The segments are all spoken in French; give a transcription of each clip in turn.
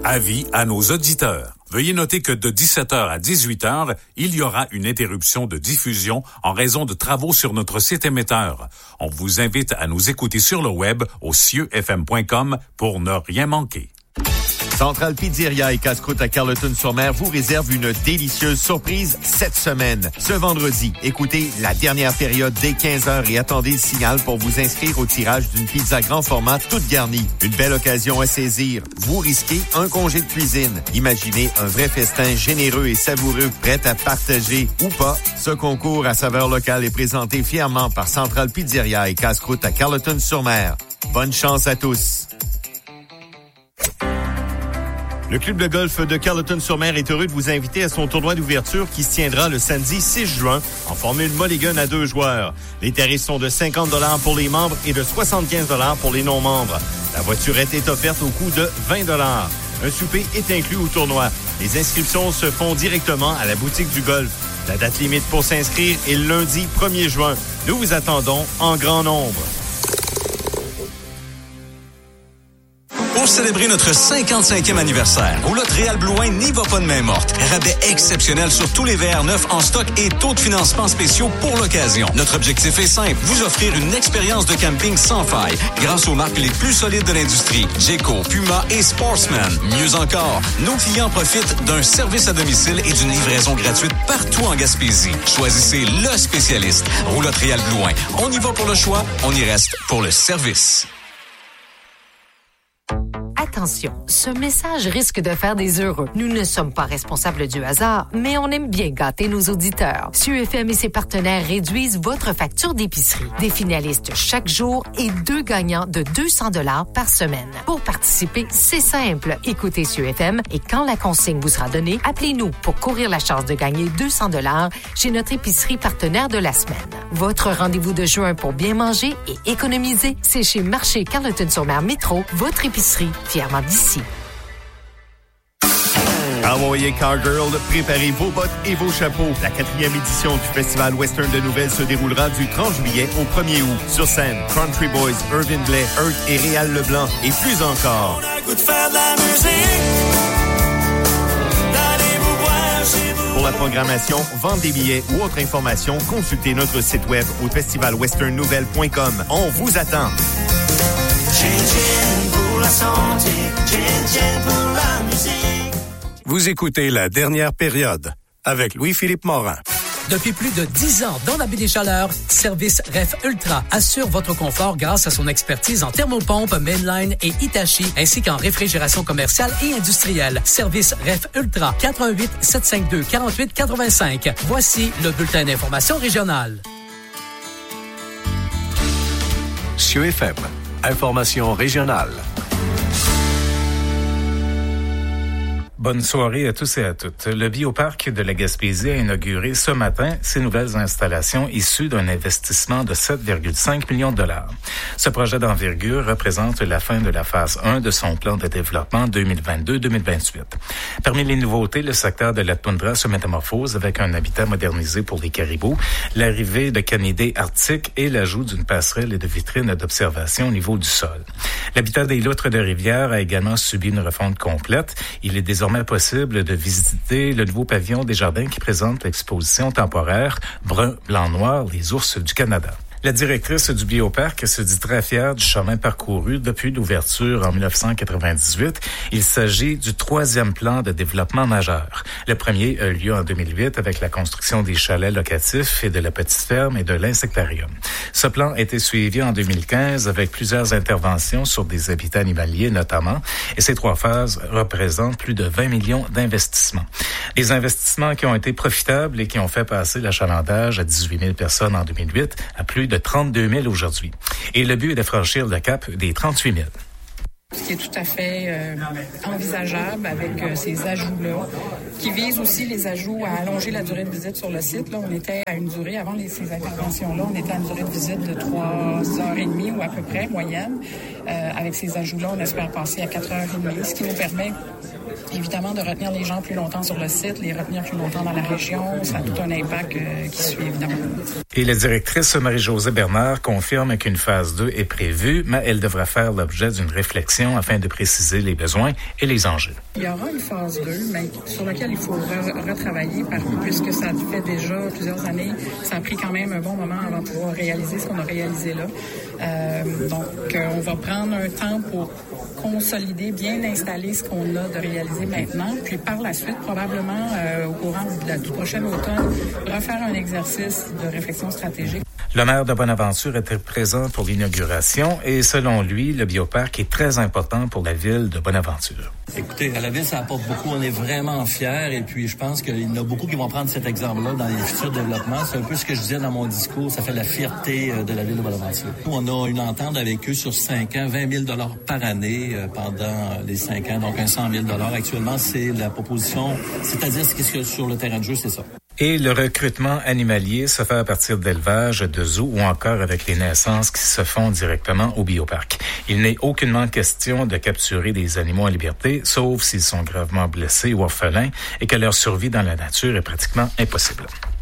Avis à nos auditeurs. Veuillez noter que de 17h à 18h, il y aura une interruption de diffusion en raison de travaux sur notre site émetteur. On vous invite à nous écouter sur le web au cieufm.com pour ne rien manquer. Centrale Pizzeria et Casse-Croûte à Carleton-sur-Mer vous réserve une délicieuse surprise cette semaine. Ce vendredi, écoutez la dernière période dès 15h et attendez le signal pour vous inscrire au tirage d'une pizza grand format toute garnie. Une belle occasion à saisir. Vous risquez un congé de cuisine. Imaginez un vrai festin généreux et savoureux prêt à partager ou pas. Ce concours à saveur locale est présenté fièrement par Centrale Pizzeria et Casse-Croûte à Carleton-sur-Mer. Bonne chance à tous. Le club de golf de Carleton-sur-Mer est heureux de vous inviter à son tournoi d'ouverture qui se tiendra le samedi 6 juin en formule Mulligan à 2 joueurs. Les tarifs sont de 50 $ pour les membres et de 75 $ pour les non-membres. La voiturette est offerte au coût de 20 $. Un souper est inclus au tournoi. Les inscriptions se font directement à la boutique du golf. La date limite pour s'inscrire est le lundi 1er juin. Nous vous attendons en grand nombre. Pour célébrer notre 55e anniversaire, Roulotte Réal Blouin n'y va pas de main morte. Rabais exceptionnel sur tous les VR neufs en stock et taux de financement spéciaux pour l'occasion. Notre objectif est simple, vous offrir une expérience de camping sans faille grâce aux marques les plus solides de l'industrie. Jayco, Puma et Sportsman. Mieux encore, nos clients profitent d'un service à domicile et d'une livraison gratuite partout en Gaspésie. Choisissez le spécialiste. Roulotte Réal Blouin. On y va pour le choix, on y reste pour le service. Attention, ce message risque de faire des heureux. Nous ne sommes pas responsables du hasard, mais on aime bien gâter nos auditeurs. CIEUFM et ses partenaires réduisent votre facture d'épicerie. Des finalistes chaque jour et 2 gagnants de 200 $ par semaine. Pour participer, c'est simple. Écoutez CIEUFM et quand la consigne vous sera donnée, appelez-nous pour courir la chance de gagner 200 $ chez notre épicerie partenaire de la semaine. Votre rendez-vous de juin pour bien manger et économiser, c'est chez Marché Carleton-sur-Mer Métro, votre épicerie, fièrement d'ici. Envoyez Cargirl, préparez vos bottes et vos chapeaux. La 4e édition du Festival Western de Nouvelles se déroulera du 30 juillet au 1er août. Sur scène, Country Boys, Irvin Blais, Earth et Réal Leblanc et plus encore. On a goût de faire de la musique. Allez-vous boire chez vous. Pour la programmation, vente des billets ou autre information, consultez notre site web au festivalwesternnouvelle.com. On vous attend. Gin pour la santé, gin pour la musique. Vous écoutez La Dernière Période avec Louis-Philippe Morin. Depuis plus de 10 ans dans la baie des Chaleurs, Service Ref Ultra assure votre confort grâce à son expertise en thermopompe, mainline et Hitachi, ainsi qu'en réfrigération commerciale et industrielle. Service Ref Ultra, 88 752 48 85. Voici le bulletin d'information régionale. CIEUFM, information régionale. Bonne soirée à tous et à toutes. Le Bioparc de la Gaspésie a inauguré ce matin ses nouvelles installations issues d'un investissement de 7,5 millions de $. Ce projet d'envergure représente la fin de la phase 1 de son plan de développement 2022-2028. Parmi les nouveautés, le secteur de la toundra se métamorphose avec un habitat modernisé pour les caribous, l'arrivée de canidés arctiques et l'ajout d'une passerelle et de vitrines d'observation au niveau du sol. L'habitat des loutres de rivière a également subi une refonte complète. Il est désormais possible de visiter le nouveau pavillon des jardins qui présente l'exposition temporaire Brun, Blanc, Noir, les ours du Canada. La directrice du Bioparc se dit très fière du chemin parcouru depuis l'ouverture en 1998. Il s'agit du 3e plan de développement majeur. Le premier a eu lieu en 2008 avec la construction des chalets locatifs et de la petite ferme et de l'insectarium. Ce plan a été suivi en 2015 avec plusieurs interventions sur des habitats animaliers notamment, et ces 3 phases représentent plus de 20 millions d'investissements. Des investissements qui ont été profitables et qui ont fait passer l'achalandage à 18 000 personnes en 2008 à plus de 32 000 aujourd'hui. Et le but est de franchir le cap des 38 000. Ce qui est tout à fait envisageable avec ces ajouts-là, qui visent aussi les ajouts à allonger la durée de visite sur le site. Là, on était à une durée, avant ces interventions-là, on était à une durée de visite de 3h30 ou à peu près, moyenne. Avec ces ajouts-là, on espère passer à 4h30, ce qui nous permet évidemment de retenir les gens plus longtemps sur le site, les retenir plus longtemps dans la région. Ça a tout un impact qui suit, évidemment. Et la directrice Marie-Josée Bernard confirme qu'une phase 2 est prévue, mais elle devra faire l'objet d'une réflexion afin de préciser les besoins et les enjeux. Il y aura une phase 2, mais sur laquelle il faut retravailler, puisque ça fait déjà plusieurs années. Ça a pris quand même un bon moment avant de pouvoir réaliser ce qu'on a réalisé là. On va prendre un temps pour consolider, bien installer ce qu'on a de réaliser maintenant. Puis par la suite, probablement au courant du prochain automne, refaire un exercice de réflexion stratégique. Le maire de Bonaventure était présent pour l'inauguration et selon lui, le bioparc est très important pour la ville de Bonaventure. Écoutez, à la ville, ça apporte beaucoup. On est vraiment fiers et puis je pense qu'il y en a beaucoup qui vont prendre cet exemple-là dans les futurs développements. C'est un peu ce que je disais dans mon discours. Ça fait la fierté de la ville de Bonaventure. On a une entente avec eux sur 5 ans, 20 000 $ par année pendant les 5 ans, donc 100 000 $. Actuellement, c'est la proposition, c'est-à-dire ce qu'il y a sur le terrain de jeu, c'est ça. Et le recrutement animalier se fait à partir d'élevage, de zoos ou encore avec les naissances qui se font directement au bioparc. Il n'est aucunement question de capturer des animaux en liberté, sauf s'ils sont gravement blessés ou orphelins et que leur survie dans la nature est pratiquement impossible.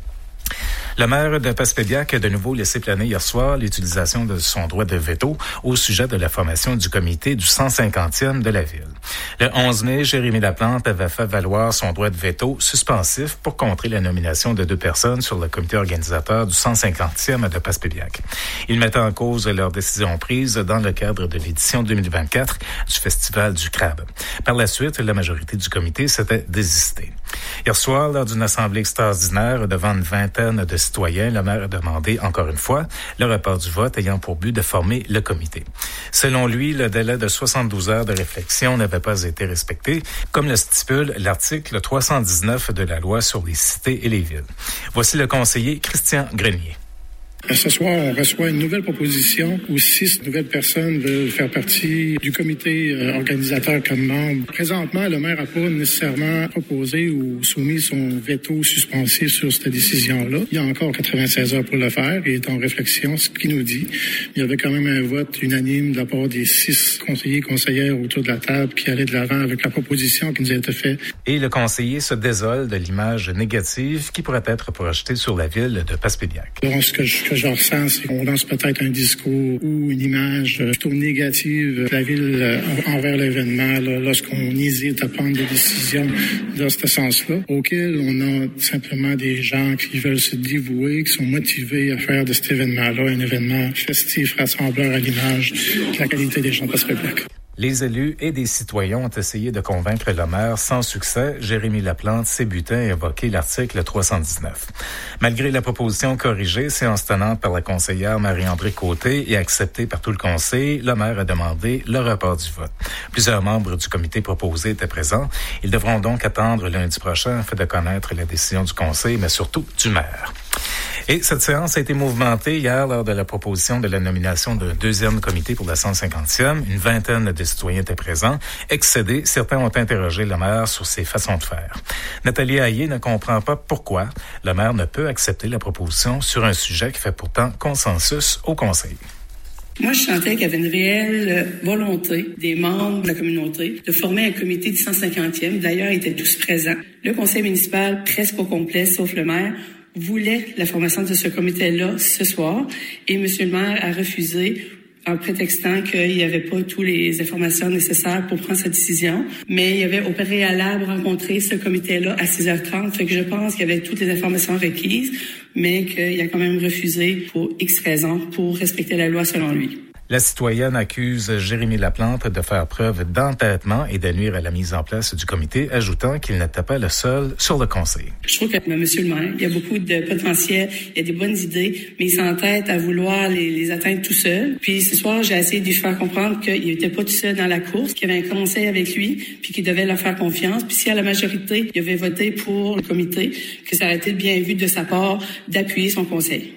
Le maire de Passepébiac a de nouveau laissé planer hier soir l'utilisation de son droit de veto au sujet de la formation du comité du 150e de la ville. Le 11 mai, Jérémy Laplante avait fait valoir son droit de veto suspensif pour contrer la nomination de 2 personnes sur le comité organisateur du 150e de Passepébiac. Il mettait en cause leur décision prise dans le cadre de l'édition 2024 du Festival du Crabe. Par la suite, la majorité du comité s'était désistée. Hier soir, lors d'une assemblée extraordinaire devant une vingtaine de citoyens, le maire a demandé, encore une fois, le report du vote ayant pour but de former le comité. Selon lui, le délai de 72 heures de réflexion n'avait pas été respecté, comme le stipule l'article 319 de la loi sur les cités et les villes. Voici le conseiller Christian Grenier. Ce soir, on reçoit une nouvelle proposition où 6 nouvelles personnes veulent faire partie du comité organisateur comme membre. Présentement, le maire n'a pas nécessairement proposé ou soumis son veto suspensif sur cette décision-là. Il y a encore 96 heures pour le faire et est en réflexion, ce qui nous dit. Il y avait quand même un vote unanime de la part des 6 conseillers et conseillères autour de la table qui allaient de l'avant avec la proposition qui nous a été faite. Et le conseiller se désole de l'image négative qui pourrait être projetée sur la ville de Passepébiac. Ce que je ressens, c'est qu'on lance peut-être un discours ou une image plutôt négative de la ville envers l'événement lorsqu'on hésite à prendre des décisions dans ce sens-là, auquel on a simplement des gens qui veulent se dévouer, qui sont motivés à faire de cet événement-là un événement festif, rassembleur à l'image de la qualité des gens de Passepébiac. Les élus et des citoyens ont essayé de convaincre le maire sans succès. Jérémy Laplante s'est butin et évoqué l'article 319. Malgré la proposition corrigée, séance tenante par la conseillère Marie-André Côté et acceptée par tout le conseil, le maire a demandé le report du vote. Plusieurs membres du comité proposé étaient présents. Ils devront donc attendre lundi prochain afin de connaître la décision du conseil, mais surtout du maire. Et cette séance a été mouvementée hier lors de la proposition de la nomination d'un 2e comité pour la 150e. Une vingtaine de citoyens étaient présents. Excédés, certains ont interrogé le maire sur ses façons de faire. Nathalie Hayé ne comprend pas pourquoi le maire ne peut accepter la proposition sur un sujet qui fait pourtant consensus au conseil. Moi, je sentais qu'il y avait une réelle volonté des membres de la communauté de former un comité du 150e. D'ailleurs, ils étaient tous présents. Le conseil municipal, presque au complet, sauf le maire, voulait la formation de ce comité-là ce soir et M. le maire a refusé en prétextant qu'il n'y avait pas toutes les informations nécessaires pour prendre cette décision. Mais il avait au préalable rencontré ce comité-là à 6h30. Fait que je pense qu'il y avait toutes les informations requises, mais qu'il a quand même refusé pour X raisons, pour respecter la loi selon lui. La citoyenne accuse Jérémy Laplante de faire preuve d'entêtement et de nuire à la mise en place du comité, ajoutant qu'il n'était pas le seul sur le conseil. Je trouve que monsieur le maire, il y a beaucoup de potentiel, il y a des bonnes idées, mais il s'entête à vouloir les atteindre tout seul. Puis ce soir, j'ai essayé de lui faire comprendre qu'il n'était pas tout seul dans la course, qu'il y avait un conseil avec lui, puis qu'il devait leur faire confiance. Puis si à la majorité, il avait voté pour le comité, que ça aurait été bien vu de sa part d'appuyer son conseil.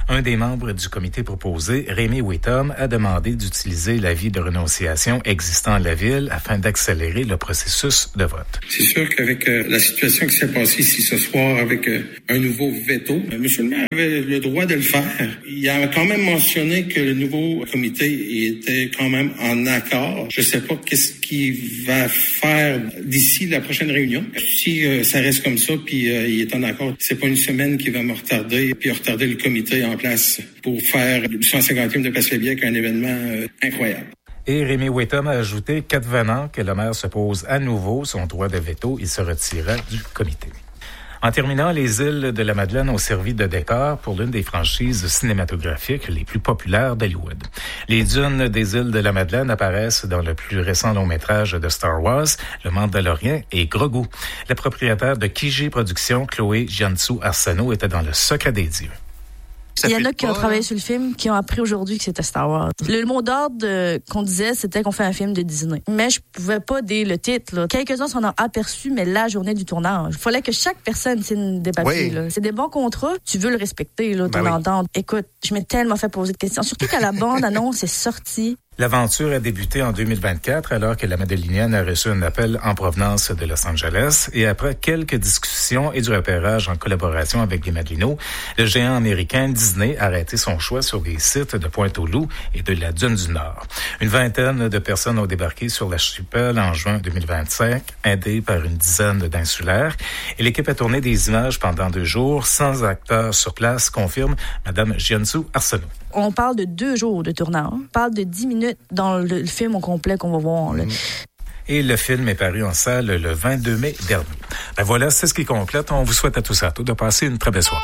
Un des membres du comité proposé, Rémi Whittom, a demandé d'utiliser l'avis de renonciation existant à la Ville afin d'accélérer le processus de vote. C'est sûr qu'avec la situation qui s'est passée ici ce soir avec un nouveau veto, M. le maire avait le droit de le faire. Il a quand même mentionné que le nouveau comité était quand même en accord. Je ne sais pas qu'est-ce qu'il va faire d'ici la prochaine réunion. Si ça reste comme ça, puis il est en accord, c'est pas une semaine qui va me retarder, puis retarder le comité en place pour faire le 150e de Place Lévesque un événement incroyable. Et Rémi Whittom a ajouté qu'advenant que le maire se pose à nouveau son droit de veto, il se retirera du comité. En terminant, les îles de la Madeleine ont servi de décor pour l'une des franchises cinématographiques les plus populaires d'Hollywood. Les dunes des îles de la Madeleine apparaissent dans le plus récent long-métrage de Star Wars, Le Mandalorien et Grogu. La propriétaire de Kijé Productions, Chloé Jianzhou Arsenault, était dans le secret des dieux. Il y en a qui ont travaillé sur le film, qui ont appris aujourd'hui que c'était Star Wars. Le mot d'ordre qu'on disait, c'était qu'on fait un film de Disney. Mais je pouvais pas dire le titre. Là. Quelques-uns s'en ont aperçus, mais la journée du tournage. Il fallait que chaque personne signe des papiers. Oui. Là. C'est des bons contrats. Tu veux le respecter, là, ton entente. Écoute, je m'ai tellement fait poser de questions. Surtout quand la bande-annonce est sortie. L'aventure a débuté en 2024 alors que la Madelinienne a reçu un appel en provenance de Los Angeles et après quelques discussions et du repérage en collaboration avec les Madelinots, le géant américain Disney a arrêté son choix sur les sites de Pointe-aux-Loups et de la Dune du Nord. Une vingtaine de personnes ont débarqué sur l'archipel en juin 2025, aidées par une dizaine d'insulaires. Et l'équipe a tourné des images pendant 2 jours sans acteurs sur place, confirme Mme Jianzhou Arsenault. On parle de 2 jours de tournage. On parle de 10 minutes dans le film au complet qu'on va voir. Là. Et le film est paru en salle le 22 mai dernier. Ben voilà, c'est ce qui complète. On vous souhaite à tous et à toutes de passer une très belle soirée.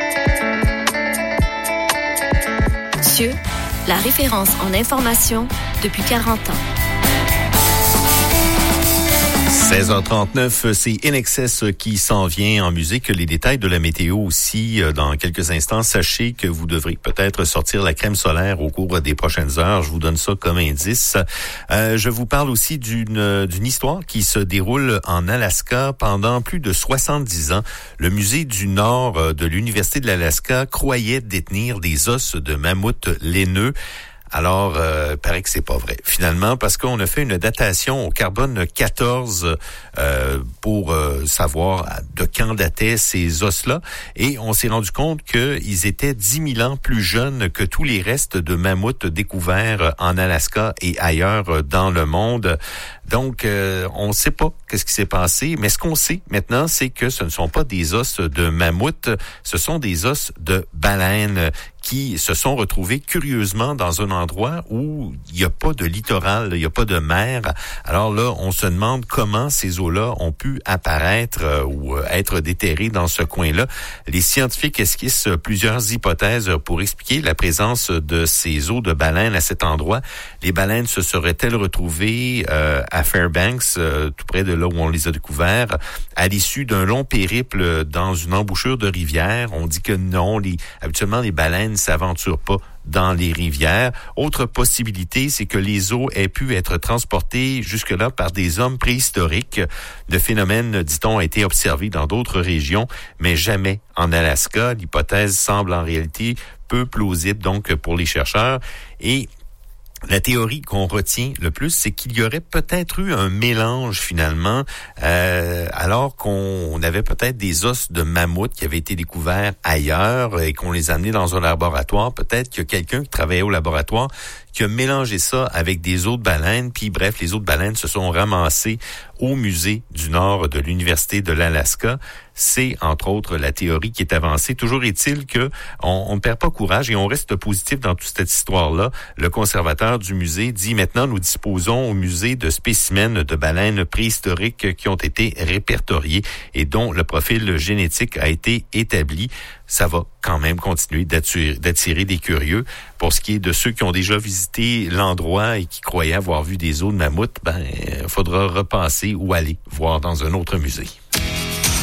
CIeux, la référence en information depuis 40 ans. 16h39, c'est In Excess qui s'en vient en musique. Les détails de la météo aussi dans quelques instants. Sachez que vous devrez peut-être sortir la crème solaire au cours des prochaines heures. Je vous donne ça comme indice. Je vous parle aussi d'une histoire qui se déroule en Alaska pendant plus de 70 ans. Le musée du Nord de l'Université de l'Alaska croyait détenir des os de mammouth laineux. Alors, il paraît que c'est pas vrai. Finalement, parce qu'on a fait une datation au carbone 14 pour savoir de quand dataient ces os-là. Et on s'est rendu compte qu'ils étaient 10 000 ans plus jeunes que tous les restes de mammouths découverts en Alaska et ailleurs dans le monde. Donc, on ne sait pas qu'est-ce qui s'est passé, mais ce qu'on sait maintenant, c'est que ce ne sont pas des os de mammouth, ce sont des os de baleines qui se sont retrouvés curieusement dans un endroit où il n'y a pas de littoral, il n'y a pas de mer. Alors là, on se demande comment ces eaux-là ont pu apparaître ou être déterrées dans ce coin-là. Les scientifiques esquissent plusieurs hypothèses pour expliquer la présence de ces eaux de baleines à cet endroit. Les baleines se seraient-elles retrouvées à Fairbanks, tout près de là où on les a découverts, à l'issue d'un long périple dans une embouchure de rivière? On dit que non, habituellement les baleines ne s'aventurent pas dans les rivières. Autre possibilité, c'est que les eaux aient pu être transportées jusque-là par des hommes préhistoriques. Le phénomène, dit-on, a été observé dans d'autres régions, mais jamais en Alaska. L'hypothèse semble en réalité peu plausible donc pour les chercheurs. Et la théorie qu'on retient le plus, c'est qu'il y aurait peut-être eu un mélange finalement, alors qu'on avait peut-être des os de mammouth qui avaient été découverts ailleurs et qu'on les a amenés dans un laboratoire. Peut-être qu'il y a quelqu'un qui travaillait au laboratoire qui a mélangé ça avec des os de baleines, puis bref, les os de baleines se sont ramassés au musée du Nord de l'Université de l'Alaska. C'est, entre autres, la théorie qui est avancée. Toujours est-il que on ne perd pas courage et on reste positif dans toute cette histoire-là. Le conservateur du musée dit maintenant, nous disposons au musée de spécimens de baleines préhistoriques qui ont été répertoriés et dont le profil génétique a été établi. Ça va quand même continuer d'attirer des curieux. Pour ce qui est de ceux qui ont déjà visité l'endroit et qui croyaient avoir vu des os de mammouth, faudra repasser ou aller voir dans un autre musée.